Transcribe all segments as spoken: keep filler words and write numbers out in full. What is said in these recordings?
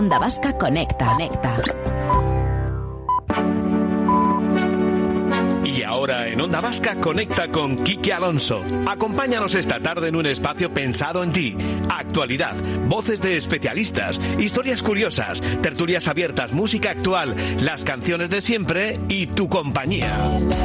Onda Vasca Conecta. Conecta. Y ahora en Onda Vasca Conecta con Quique Alonso. Acompáñanos esta tarde en un espacio pensado en ti. Actualidad, voces de especialistas, historias curiosas, tertulias abiertas, música actual, las canciones de siempre y tu compañía.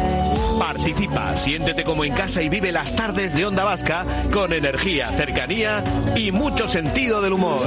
Participa, siéntete como en casa y vive las tardes de Onda Vasca con energía, cercanía y mucho sentido del humor.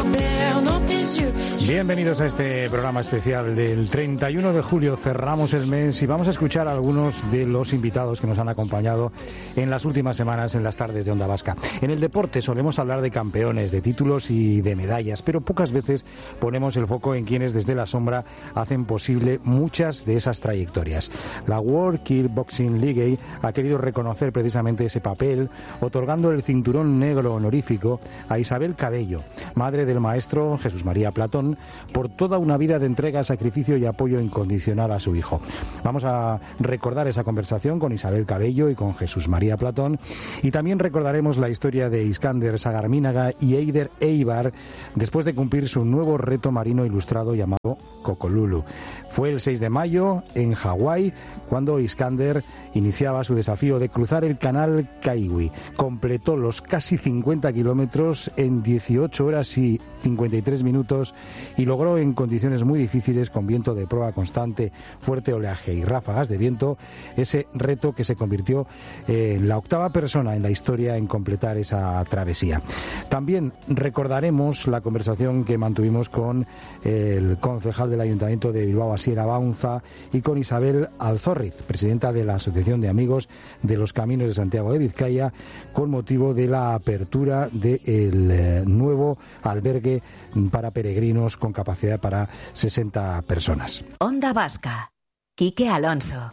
Bienvenidos a este programa especial del treinta y uno de julio. Cerramos el mes y vamos a escuchar a algunos de los invitados que nos han acompañado en las últimas semanas en las tardes de Onda Vasca. En el deporte solemos hablar de campeones, de títulos y de medallas, pero pocas veces ponemos el foco en quienes desde la sombra hacen posible muchas de esas trayectorias. La World Kickboxing League ha querido reconocer precisamente ese papel, otorgando el cinturón negro honorífico a Isabel Cabello, madre del maestro Jesús María Platón, por toda una vida de entrega, sacrificio y apoyo incondicional a su hijo. Vamos a recordar esa conversación con Isabel Cabello y con Jesús María Platón, y también recordaremos la historia de Iskander Sagarminaga y Eider Eibar después de cumplir su nuevo reto marino ilustrado llamado Cocolulu. Fue el seis de mayo en Hawái cuando Iskander iniciaba su desafío de cruzar el canal Kaiwi. Completó los casi cincuenta kilómetros en dieciocho horas y cincuenta y tres minutos y logró en condiciones muy difíciles, con viento de proa constante, fuerte oleaje y ráfagas de viento, ese reto que se convirtió en la octava persona en la historia en completar esa travesía. También recordaremos la conversación que mantuvimos con el concejal del Ayuntamiento de Bilbao, Asier Abaunza, y con Isabel Alzorriz, presidenta de la Asociación de Amigos de los Caminos de Santiago de Vizcaya, con motivo de la apertura del eh, nuevo albergue para peregrinos con capacidad para sesenta personas. Onda Vasca, Quique Alonso.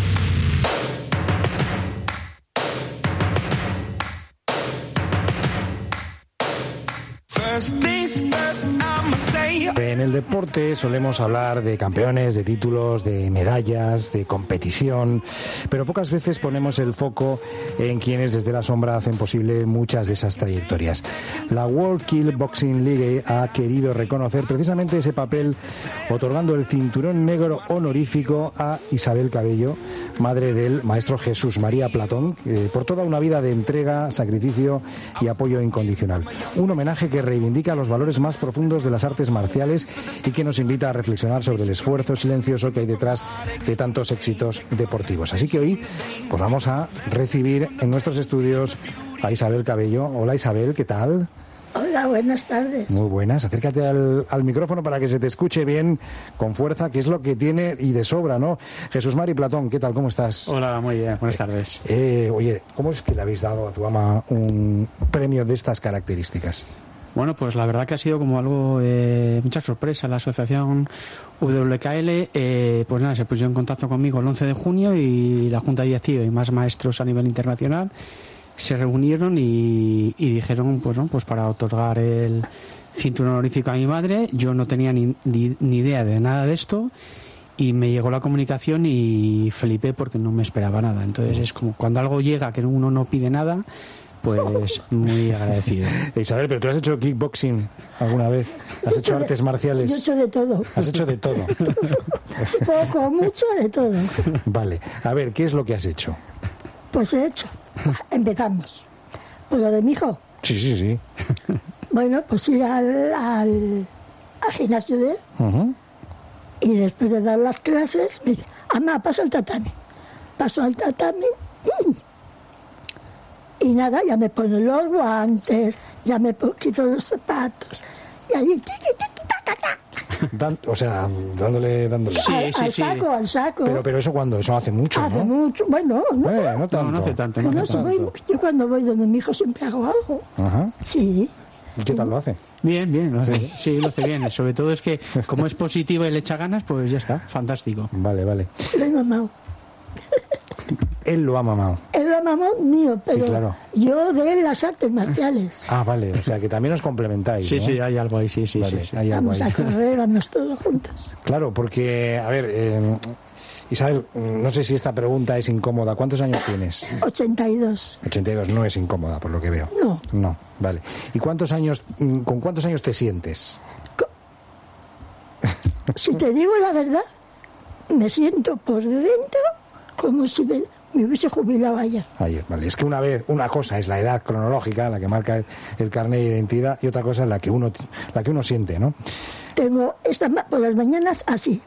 En el deporte solemos hablar de campeones, de títulos, de medallas, de competición, pero pocas veces ponemos el foco en quienes desde la sombra hacen posible muchas de esas trayectorias. La World Kickboxing League ha querido reconocer precisamente ese papel, otorgando el cinturón negro honorífico a Isabel Cabello, madre del maestro Jesús María Platón, eh, por toda una vida de entrega, sacrificio y apoyo incondicional. Un homenaje que reivindica los valores más profundos de las artes marciales y que nos invita a reflexionar sobre el esfuerzo silencioso que hay detrás de tantos éxitos deportivos. Así que hoy pues vamos a recibir en nuestros estudios a Isabel Cabello. Hola Isabel, ¿qué tal? Hola, buenas tardes. Muy buenas, acércate al, al micrófono para que se te escuche bien, con fuerza, que es lo que tiene y de sobra, ¿no? Jesús Mari Platón, ¿qué tal? ¿Cómo estás? Hola, muy bien, buenas tardes. Eh, oye, ¿cómo es que le habéis dado a tu ama un premio de estas características? Bueno, pues la verdad que ha sido como algo, eh, mucha sorpresa. La asociación U W K L, eh, pues nada, se puso en contacto conmigo el once de junio y la Junta Directiva y más maestros a nivel internacional se reunieron y, y dijeron, pues no, pues para otorgar el cinturón honorífico a mi madre. Yo no tenía ni, ni, ni idea de nada de esto y me llegó la comunicación y flipé porque no me esperaba nada. Entonces es como cuando algo llega que uno no pide nada, pues muy agradecido. Isabel, pero tú has hecho kickboxing alguna vez, has hecho de, artes marciales. Yo he hecho de todo. Has hecho de todo. Poco, mucho, de todo. Vale, a ver, ¿qué es lo que has hecho? Pues he hecho. Empezamos. Pues lo de mi hijo. Sí, sí, sí. Bueno, pues ir al, al, al gimnasio de él. Uh-huh. Y después de dar las clases, me dice, ama, paso al tatami. Paso al tatami. Y nada, ya me pone los guantes, ya me quito los zapatos. Y allí, tiqui, tiqui, taca, taca. Dan, o sea, dándole, dándole. Sí, al, sí, al sí. saco, al saco. Pero, pero eso cuando, eso hace mucho, hace ¿no? mucho, bueno, no, Eh, no tanto. No, no hace tanto, no no hace sé, tanto. voy- yo cuando voy donde mi hijo siempre hago algo. Ajá. Sí. ¿Y qué tal lo hace? Bien, bien, lo hace, sí, lo hace bien. Sobre todo es que como es positivo y le echa ganas, pues ya está, fantástico. Vale, vale. Lo he mamado. Él lo ha mamado. Él lo ha mamado mío, pero Sí, claro. yo de él las artes marciales. Ah, vale, o sea que también os complementáis, Sí, ¿no? sí, hay algo ahí, sí, sí, Vale, sí, sí. hay algo Vamos ahí. a correr, vamos todos juntos. Claro, porque, a ver, eh, Isabel, no sé si esta pregunta es incómoda. ¿Cuántos años tienes? ochenta y dos. ochenta y dos, no es incómoda, por lo que veo. No. No, vale. ¿Y cuántos años, con cuántos años te sientes? Si te digo la verdad, me siento por dentro como si me, me hubiese jubilado ayer. Ayer, vale. Es que una vez, una cosa es la edad cronológica, la que marca el, el carnet de identidad, y otra cosa es la que uno, la que uno siente, ¿no? Tengo esta por las mañanas así.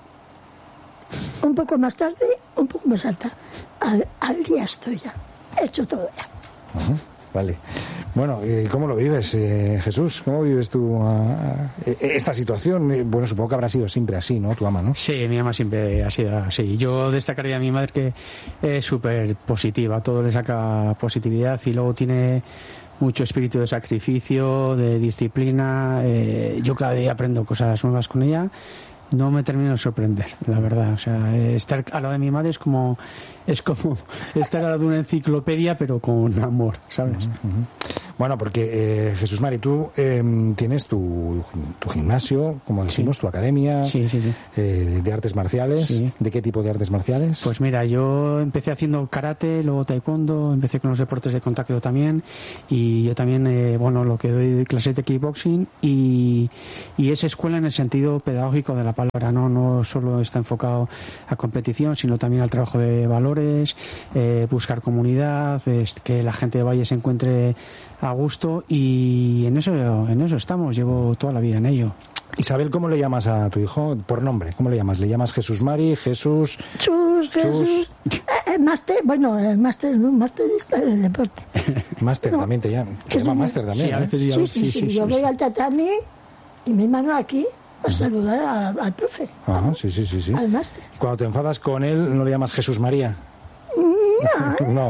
Un poco más tarde, un poco más alta. Al, al día estoy ya. He hecho todo ya. Uh-huh. Vale. Bueno, ¿cómo lo vives, eh, Jesús? ¿Cómo vives tú uh, esta situación? Bueno, supongo que habrá sido siempre así, ¿no? Tu ama, ¿no? Sí, mi ama siempre ha sido así. Yo destacaría a mi madre que es súper positiva, todo le saca positividad y luego tiene mucho espíritu de sacrificio, de disciplina. Eh, yo cada día aprendo cosas nuevas con ella. No me termino de sorprender, la verdad. O sea, estar al lado de mi madre es como es como estar al lado de una enciclopedia, pero con amor, ¿sabes? Uh-huh, uh-huh. Bueno, porque eh, Jesús Mari, tú eh, tienes tu, tu gimnasio, como decimos, sí. tu academia sí, sí, sí. Eh, de artes marciales. Sí. ¿De qué tipo de artes marciales? Pues mira, yo empecé haciendo karate, luego taekwondo, empecé con los deportes de contacto también, y yo también, eh, bueno, lo que doy clases de kickboxing y, y es escuela en el sentido pedagógico de la palabra, no no solo está enfocado a competición, sino también al trabajo de valores, eh, buscar comunidad, es, que la gente vaya y se encuentre a gusto, y en eso en eso estamos, llevo toda la vida en ello. Isabel, ¿cómo le llamas a tu hijo? Por nombre, ¿cómo le llamas? ¿Le llamas Jesús Mari, Jesús? Chus, Jesús. Eh, máster, bueno, el máster, no, másterista en el deporte. Máster, no, también te llama. Te llama máster también. Sí, a veces ¿eh? ya, sí, sí, sí, sí, sí. Yo voy al tatami y mi mano aquí a uh-huh. saludar a, al profe. Ajá, sí, sí, sí, sí. Al máster. Cuando te enfadas con él, ¿no le llamas Jesús María? No, no. no.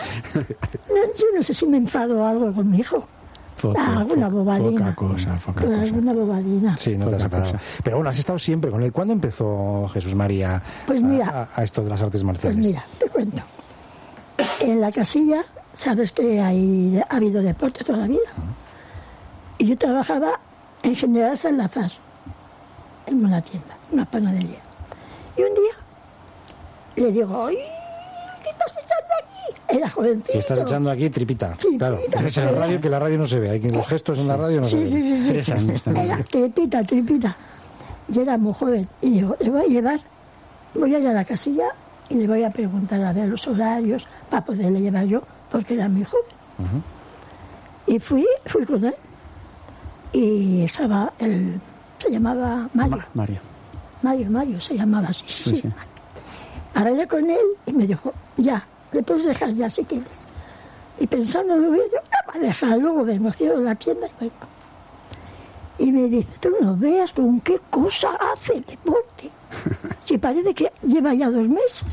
Yo no sé si me enfado algo con mi hijo. Foco, ah, alguna foco, bobadina. Foca cosa, foca cosa. Alguna bobadina. Sí, no foca te has enfadado. Pero bueno, has estado siempre con él. ¿Cuándo empezó Jesús María pues mira, a, a esto de las artes marciales? Pues mira, te cuento. En la casilla, sabes que hay, ha habido deporte toda la vida. Uh-huh. Y yo trabajaba en General Salazar, en una tienda, una panadería. Y un día le digo, ¡ay! ¿Qué estás echando aquí? Era jovencito. ¿Qué estás echando aquí? Tripita. Tripita. Claro, en la radio, que la radio no se ve. Hay que los gestos en la radio no sí, se ven. Sí, sí, sí. Era tripita, tripita. Y era muy joven. Y digo, le voy a llevar, voy a ir a la casilla y le voy a preguntar a ver los horarios para poderle llevar yo, porque era muy joven. Uh-huh. Y fui, fui con él. Y estaba, el, se llamaba Mario. Ma- Mario. Mario, Mario, se llamaba así. Sí, sí. sí. Hablé con él y me dijo, ya, le puedes dejar ya si quieres. Y pensando lo yo, no, va a dejar, luego vengo, cierro la tienda y vengo. Y me dice, tú no veas con qué cosa hace el deporte. Si parece que lleva ya dos meses.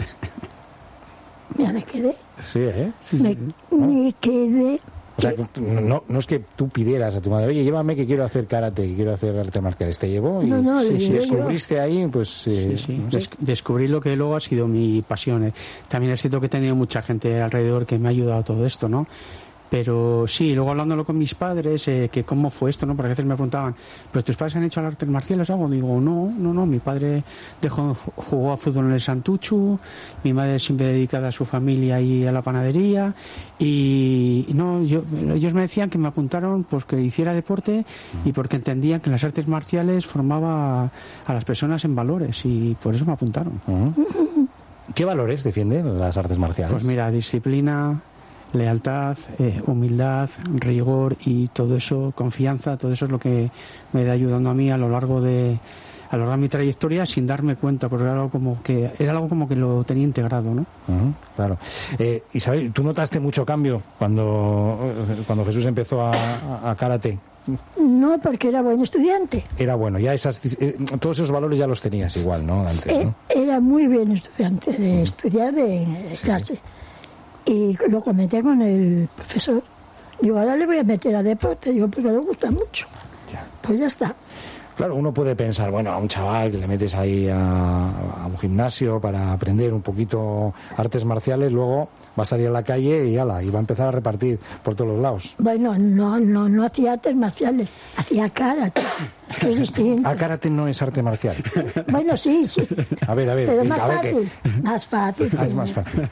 Mira, me quedé. Sí, ¿eh? Me, me quedé. O sea, no, no es que tú pidieras a tu madre, oye, llévame que quiero hacer karate, que quiero hacer artes marciales. Te llevó y no, no, sí, sí, descubriste yo. ahí, pues... Eh, sí, sí. No sé. Des- descubrí lo que luego ha sido mi pasión. También es cierto que he tenido mucha gente alrededor que me ha ayudado a todo esto, ¿no? Pero sí, luego hablándolo con mis padres, eh, que cómo fue esto, ¿no? Porque a veces me preguntaban, ¿pero tus padres han hecho artes marciales o algo? Digo, no, no, no, mi padre dejó, jugó a fútbol en el Santuchu, mi madre siempre dedicada a su familia y a la panadería, y no, yo, ellos me decían que me apuntaron pues que hiciera deporte y porque entendían que las artes marciales formaba a las personas en valores y por eso me apuntaron. Uh-huh. ¿Qué valores defienden las artes marciales? Pues mira, disciplina, lealtad, eh, humildad, rigor y todo eso, confianza, todo eso es lo que me da ayudando a mí a lo largo de a lo largo de mi trayectoria sin darme cuenta, porque era algo como que era algo como que lo tenía integrado, ¿no? Uh-huh, claro. Eh, Isabel, ¿tú notaste mucho cambio cuando cuando Jesús empezó a, a, a karate? No, porque era buen estudiante. Era bueno, ya esas, eh, todos esos valores ya los tenías igual, ¿no? Antes, ¿no? Eh, era muy bien estudiante de uh-huh. estudiar de, de sí, clase. Sí. Y lo comenté con el profesor. Digo, ahora le voy a meter a deporte. Digo, porque le gusta mucho. Ya. Pues ya está. Claro, uno puede pensar, bueno, a un chaval que le metes ahí a, a un gimnasio para aprender un poquito artes marciales, luego va a salir a la calle y ala, y va a empezar a repartir por todos los lados. Bueno, no, no, no hacía artes marciales, hacía karate, que es distinto. Ah, karate no es arte marcial. Bueno, sí, sí. A ver, a ver. Pero más a ver fácil, que... más fácil. Ah, es más fácil.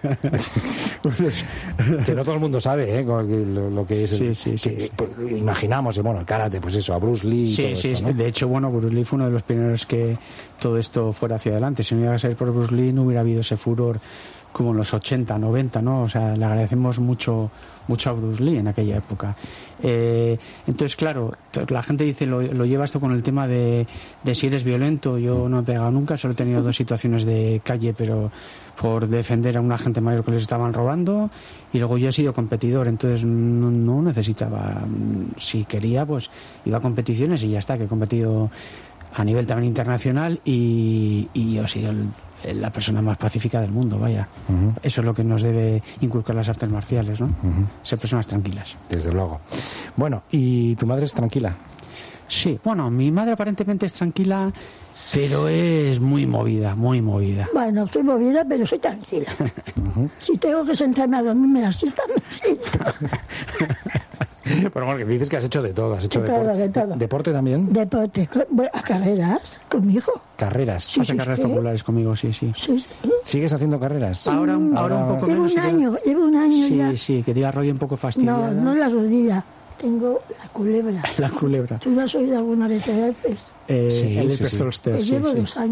Que no todo el mundo sabe, ¿eh? Lo, lo que es. El, sí, sí, que, sí. Pues, imaginamos, bueno, el karate, pues eso, a Bruce Lee. Y sí, todo sí, esto, ¿no? De hecho, bueno, Bruce Lee fue uno de los pioneros que todo esto fuera hacia adelante. Si no iba a ser por Bruce Lee, no hubiera habido ese furor como en los ochenta, noventa, ¿no? O sea, le agradecemos mucho mucho a Bruce Lee en aquella época. Eh, entonces, claro, la gente dice, lo, lo lleva esto con el tema de, de si eres violento. Yo no he pegado nunca, solo he tenido dos situaciones de calle, pero por defender a una gente mayor que les estaban robando, y luego yo he sido competidor, entonces no, no necesitaba, si quería, pues iba a competiciones y ya está, que he competido a nivel también internacional y, y yo he sido el la persona más pacífica del mundo, vaya. Uh-huh. Eso es lo que nos debe inculcar las artes marciales, ¿no? Uh-huh. Ser personas tranquilas. Desde luego. Bueno, ¿y tu madre es tranquila? Sí, bueno, mi madre aparentemente es tranquila, pero es muy movida, muy movida. Bueno, soy movida, pero soy tranquila. Uh-huh. Si tengo que sentarme a dormirme la siesta, me siento. Pero bueno, dices que has hecho de todo, has hecho de deporte. Todo, de todo. ¿Deporte también? Deporte, bueno, a carreras conmigo. ¿Carreras? Sí, Hace sí, carreras sí. populares conmigo, sí, sí, sí, sí. ¿Sigues haciendo carreras? Ahora, ahora, ahora un poco llevo menos. Un año, llevo un año sí, ya. Sí, sí, que tiene la rodilla un poco fastidiada. No, no la rodilla, tengo la culebra. La culebra. ¿Tú lo has oído alguna vez el herpes? Eh, sí, el sí, herpes sí. zóster, Pues sí, llevo sí. dos años.